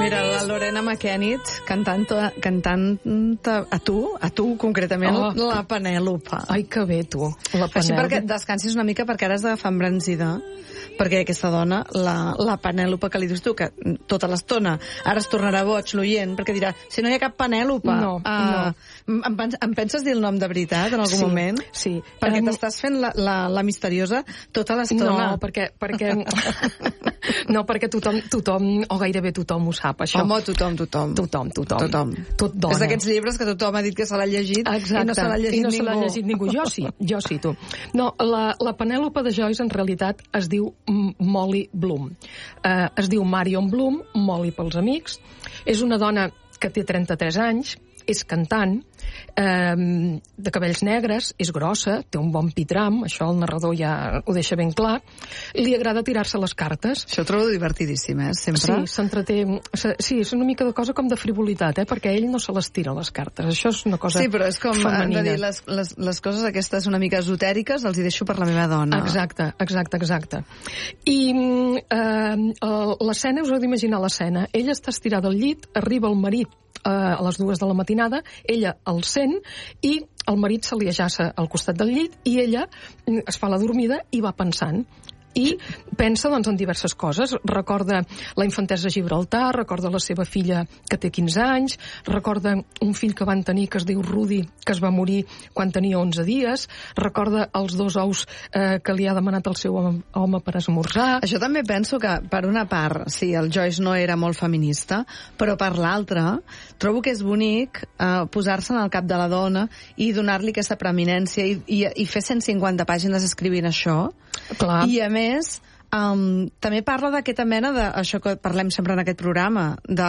Mira, la Lorena McKennitt cantant a tu concretament, la Penèlope. Ai, que bé, tu. La Penèlope. Així perquè descansis una mica, perquè ara has d'agafar embranzida, perquè aquesta dona, la Penèlope que li dius tu, que tota l'estona ara es tornarà boig l'oient, perquè dirà, si no hi ha cap Penèlope, em penses dir el nom de veritat en algun moment? Sí. Perquè t'estàs fent la misteriosa tota l'estona. No, perquè no, perquè tothom, o gairebé tothom ho sap, això. Home, tothom. Tot dona. És d'aquests llibres que tothom ha dit que se l'ha llegit. Exacte. I no se l'ha llegit ningú. Jo sí, tu. No, la Penèlope de Joyce en realitat es diu Molly Bloom. Es diu Marion Bloom, Molly pels amics. És una dona que té 33 anys, és cantant, de cabells negres, és grossa, té un bon pitram, això el narrador ja ho deixa ben clar, li agrada tirar-se les cartes. Això ho trobo divertidíssim, sempre. Sí, s'entreté... Sí, és una mica de cosa com de frivolitat, perquè ell no se les tira, les cartes. Això és una cosa femenina. Sí, però és com hem de dir, les coses aquestes una mica esotèriques els hi deixo per la meva dona. Exacte. I l'escena, us heu d'imaginar l'escena. Ella està estirada al llit, arriba el marit a les 2 de la matinada, ella el sent i el marit se li ajaça al costat del llit i ella es fa la dormida i va pensant. I pensa doncs, en diverses coses. Recorda la infantesa a Gibraltar, recorda la seva filla que té 15 anys, recorda un fill que van tenir que es diu Rudy, que es va morir quan tenia 11 dies, recorda els 2 ous que li ha demanat el seu home per esmorzar. Això també penso que, per una part, sí, el Joyce no era molt feminista, però per l'altra, trobo que és bonic posar-se en el cap de la dona i donar-li aquesta preeminència i fer 150 pàgines escrivint això. Clar. I a més, també parla d'aquesta mena això que parlem sempre en aquest programa,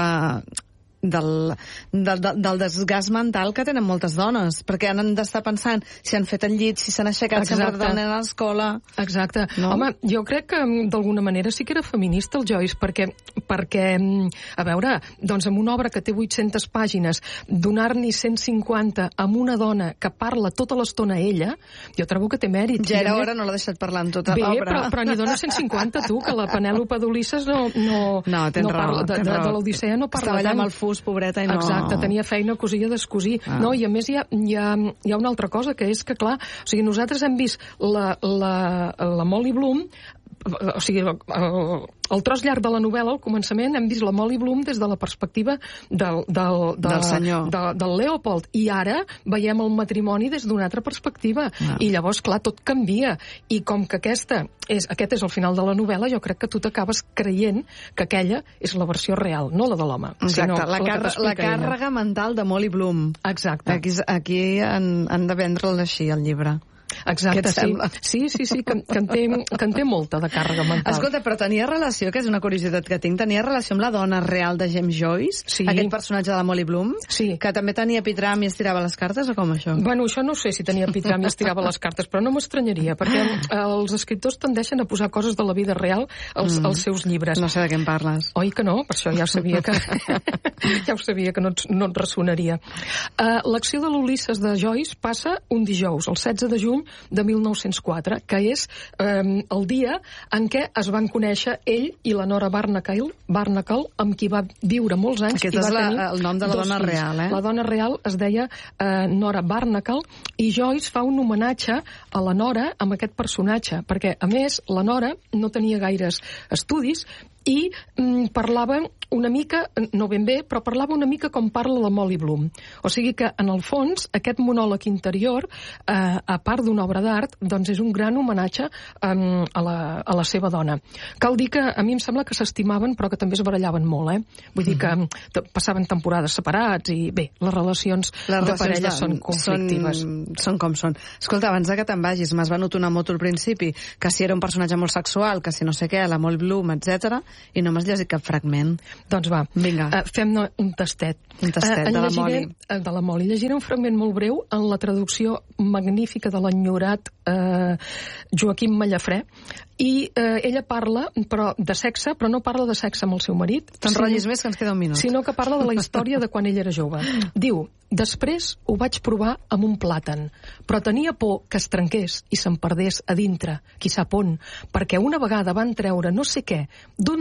del desgast mental que tenen moltes dones, perquè han d'estar pensant si han fet el llit, si s'han aixecat, si han portat el nen a l'escola. Exacte. No? Home, jo crec que d'alguna manera sí que era feminista el Joyce, perquè a veure, doncs amb una obra que té 800 pàgines, donar-n'hi 150 amb una dona que parla tota l'estona a ella, jo trobo que té mèrit. Ja era hora, no l'ha deixat parlar en tota l'obra. Bé, però n'hi dona 150, tu, que la Penèlope d'Ulisses no parla, de l'Odissea no parla tant. Estava allà amb el fus, pobreta, i no... Exacte, tenia feina a cosir i a descosir. No, i a més hi ha una altra cosa, que és que, clar, o sigui, nosaltres hem vist la Molly Bloom, o sigui, el tros llarg de la novel·la, al començament, hem vist la Molly Bloom des de la perspectiva del senyor, del Leopold, i ara veiem el matrimoni des d'una altra perspectiva. I llavors, clar, tot canvia. I com que aquest és el final de la novel·la, jo crec que tu t'acabes creient que aquella és la versió real, no la de l'home. Exacte, la càrrega mental de Molly Bloom. Exacte. Aquí han de vendre'l així, el llibre. Exacte, sí, que en té molta de càrrega mental. Escolta, però tenia relació, que és una curiositat que tinc, tenia relació amb la dona real de James Joyce? Sí. Aquest personatge de la Molly Bloom? Sí. Que també tenia pitram i estirava les cartes, o com això? Bueno, això no sé si tenia pitram i estirava les cartes, però no m'estranyaria, perquè els escriptors tendeixen a posar coses de la vida real als seus llibres. No sé de què em parles. Oi que no? Per això ja ho sabia que no et ressonaria. L'acció de l'Ulisses de Joyce passa un dijous, el 16 de juny de 1904, que és el dia en què es van conèixer ell i la Nora Barnacle, amb qui va viure molts anys. Aquest és el nom de la dona real, La dona real es deia Nora Barnacle, i Joyce fa un homenatge a la Nora amb aquest personatge, perquè, a més, la Nora no tenia gaires estudis i parlava una mica, no ben bé, però parlava una mica com parla la Molly Bloom. O sigui que, en el fons, aquest monòleg interior, a part d'una obra d'art, doncs és un gran homenatge a la seva dona. Cal dir que a mi em sembla que s'estimaven, però que també es barallaven molt, Vull dir que passaven temporades separats i, bé, les relacions de parella són conflictives. Són com són. Escolta, abans que te'n vagis, m'has venut una moto al principi, que si era un personatge molt sexual, que si no sé què, la Molly Bloom, etc. I no m'has llegit cap fragment. Doncs va, fem-ne un tastet. Un tastet de la Molly. De la Molly. Llegiré un fragment molt breu en la traducció magnífica de l'enyorat Joaquim Mallafrè, i ella parla de sexe, però no parla de sexe amb el seu marit. T'enrotllis més, que ens queda un minut. Sinó que parla de la història de quan ell era jove. Diu: després ho vaig provar amb un plàtan, però tenia por que es trenqués i se'n perdés a dintre, qui sap on, perquè una vegada van treure no sé què d'una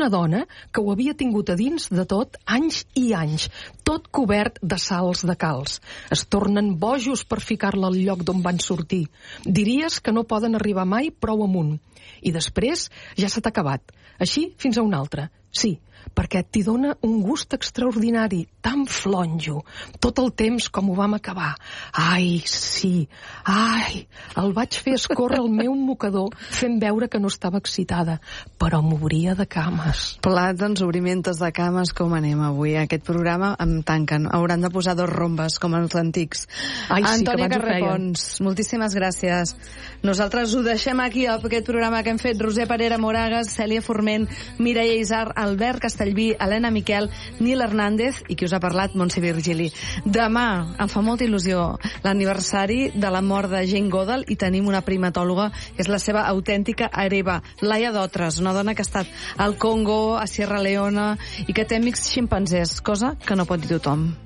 una dona que ho havia tingut a dins de tot anys i anys, tot cobert de sals de calç. Es tornen bojos per ficar-la al lloc d'on van sortir. Diries que no poden arribar mai prou amunt. I després ja se t'ha acabat. Així fins a un altre. Sí, perquè t'hi dona un gust extraordinari, tan flonjo. Tot el temps com ho vam acabar. Ai, sí, ai, el vaig fer escórrer el meu mocador fent veure que no estava excitada, però m'obria de cames. Plats, ensobrimentes de cames, com anem avui? Aquest programa em tanquen. Hauran de posar 2 rombes, com els antics. Ai, sí, Antònia Carrepons, moltíssimes gràcies. Nosaltres ho deixem aquí, aquest programa que hem fet Roser Parera Moragas, Cèlia Forment, Mireia Isar, Albert Castellví, Helena Miquel, Nil Hernández i qui us ha parlat, Montse Virgili. Demà em fa molta il·lusió l'aniversari de la mort de Jane Goodall i tenim una primatòloga que és la seva autèntica hereva, Laia Dotres, una dona que ha estat al Congo, a Sierra Leone i que té amics ximpanzés, cosa que no pot dir tothom.